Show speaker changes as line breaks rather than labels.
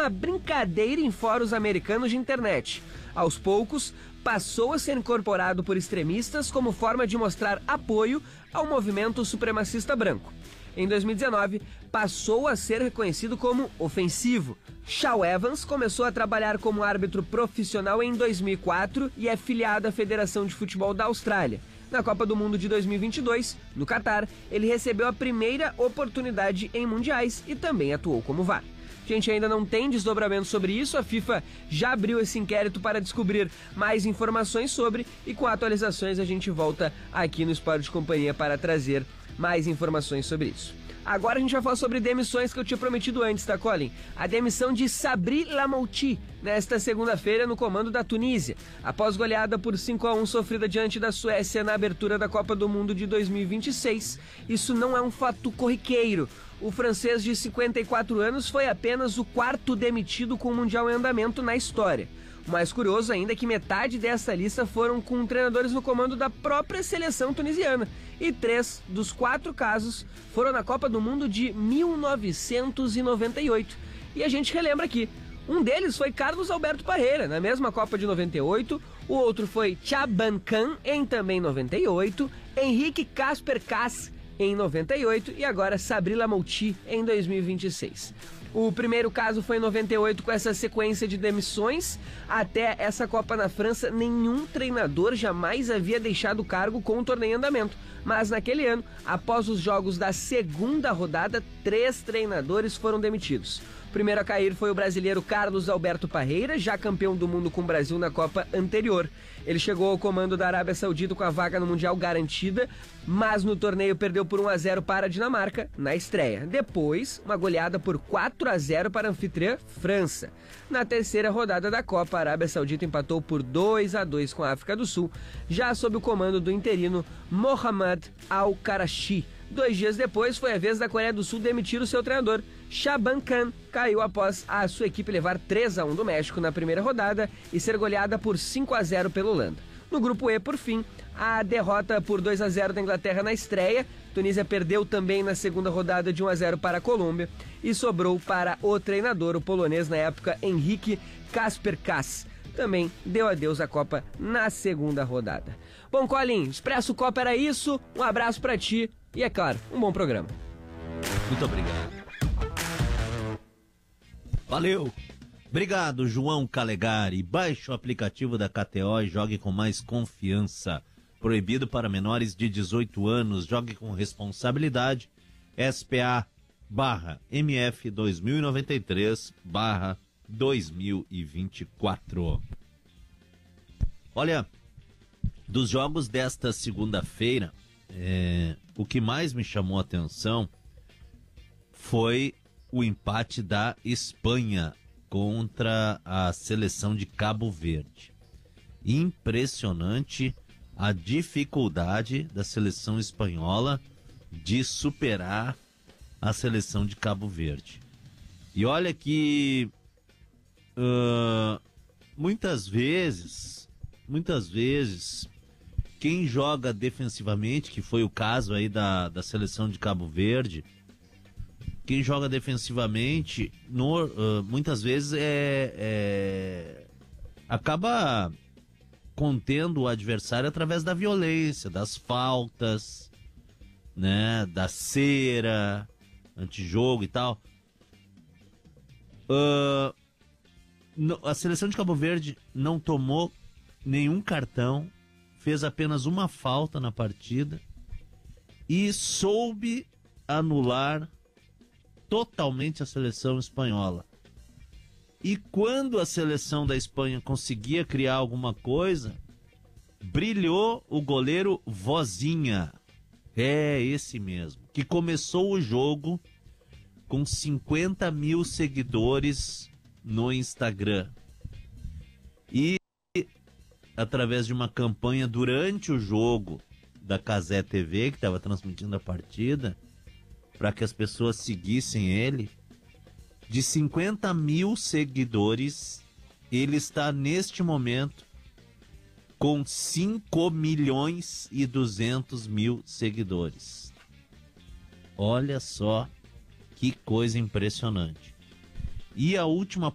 uma brincadeira em fóruns americanos de internet. Aos poucos, passou a ser incorporado por extremistas como forma de mostrar apoio ao movimento supremacista branco. Em 2019, passou a ser reconhecido como ofensivo. Shaw Evans começou a trabalhar como árbitro profissional em 2004 e é filiado à Federação de Futebol da Austrália. Na Copa do Mundo de 2022, no Catar, ele recebeu a primeira oportunidade em mundiais e também atuou como VAR. A gente ainda não tem desdobramento sobre isso, a FIFA já abriu esse inquérito para descobrir mais informações sobre, e com atualizações a gente volta aqui no Esporte de Companhia para trazer mais informações sobre isso. Agora a gente vai falar sobre demissões que eu tinha prometido antes, tá, Colin? A demissão de Sabri Lamouchi nesta segunda-feira no comando da Tunísia. Após goleada por 5-1 sofrida diante da Suécia na abertura da Copa do Mundo de 2026, isso não é um fato corriqueiro. O francês de 54 anos foi apenas o quarto demitido com o Mundial em andamento na história. O mais curioso ainda é que metade dessa lista foram com treinadores no comando da própria seleção tunisiana. E 3 dos 4 casos foram na Copa do Mundo de 1998. E a gente relembra aqui. Um deles foi Carlos Alberto Parreira, na mesma Copa de 98. O outro foi Chaban Khan, em também 98. Henrique Casper Kass, em 98. E agora Sabri Lamouchi, em 2026. O primeiro caso foi em 98, com essa sequência de demissões. Até essa Copa na França, nenhum treinador jamais havia deixado o cargo com o torneio em andamento. Mas naquele ano, após os jogos da segunda rodada, 3 treinadores foram demitidos. O primeiro a cair foi o brasileiro Carlos Alberto Parreira, já campeão do mundo com o Brasil na Copa anterior. Ele chegou ao comando da Arábia Saudita com a vaga no Mundial garantida, mas no torneio perdeu por 1-0 para a Dinamarca na estreia. Depois, uma goleada por 4-0 para a anfitriã França. Na terceira rodada da Copa, a Arábia Saudita empatou por 2-2 com a África do Sul, já sob o comando do interino Mohamed Al-Karachi. 2 dias depois, foi a vez da Coreia do Sul demitir o seu treinador. Shaban Khan caiu após a sua equipe levar 3-1 do México na primeira rodada e ser goleada por 5-0 pela Holanda. No grupo E, por fim, a derrota por 2-0 da Inglaterra na estreia. Tunísia perdeu também na segunda rodada de 1-0 para a Colômbia e sobrou para o treinador, o polonês na época, Henrique Casper Kass. Também deu adeus à Copa na segunda rodada. Bom, Colin, Expresso Copa era isso. Um abraço pra ti e, é claro, um bom programa.
Muito obrigado. Valeu. Obrigado, João Calegari. Baixe o aplicativo da KTO e jogue com mais confiança. Proibido para menores de 18 anos. Jogue com responsabilidade. SPA/MF 2093/2024. Olha, dos jogos desta segunda-feira, o que mais me chamou a atenção foi o empate da Espanha contra a seleção de Cabo Verde. Impressionante a dificuldade da seleção espanhola de superar a seleção de Cabo Verde. E olha que muitas vezes quem joga defensivamente, que foi o caso aí da seleção de Cabo Verde, quem joga defensivamente muitas vezes acaba contendo o adversário através da violência, das faltas, né, da cera, antijogo e tal. A seleção de Cabo Verde não tomou nenhum cartão, fez apenas uma falta na partida e soube anular totalmente a seleção espanhola. E quando a seleção da Espanha conseguia criar alguma coisa, brilhou o goleiro Vozinha. É esse mesmo, que começou o jogo com 50 mil seguidores no Instagram. E através de uma campanha durante o jogo da Cazé TV, que estava transmitindo a partida, para que as pessoas seguissem ele, de 50 mil seguidores, ele está neste momento com 5.200.000 seguidores. Olha só que coisa impressionante. E a última